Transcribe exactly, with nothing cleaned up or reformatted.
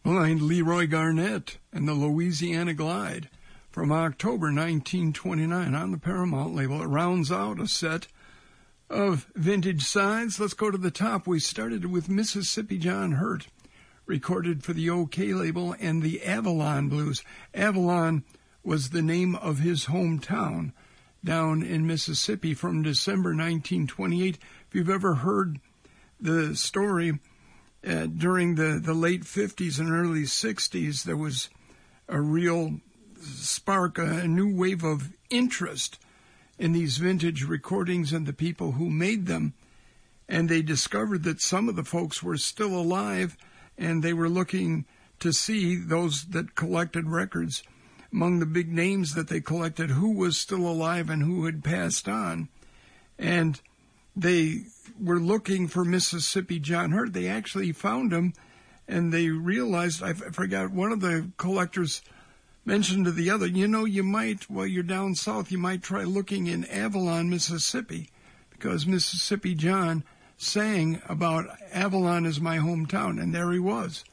behind Leroy Garnett and the Louisiana Glide from October nineteen twenty-nine on the Paramount label. It rounds out a set of vintage sides. Let's go to the top. We started with Mississippi John Hurt, recorded for the OK label, and the Avalon Blues. Avalon was the name of his hometown down in Mississippi from December nineteen twenty-eight. If you've ever heard the story, uh, during the, the late fifties and early sixties, there was a real spark, a, a new wave of interest in these vintage recordings and the people who made them. And they discovered that some of the folks were still alive, and they were looking to see those that collected records. Among the big names that they collected, who was still alive and who had passed on. And they were looking for Mississippi John Hurt. They actually found him, and they realized, I forgot, one of the collectors mentioned to the other, you know, you might, while you're down south, you might try looking in Avalon, Mississippi, because Mississippi John sang about Avalon as my hometown, and there he was.